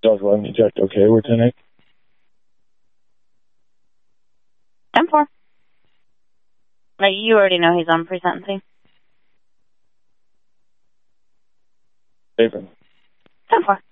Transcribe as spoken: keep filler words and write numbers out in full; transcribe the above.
South eleven eject okay, we're ten eight. ten four. Like, you already know he's on pre-sentencing. Paper. ten four.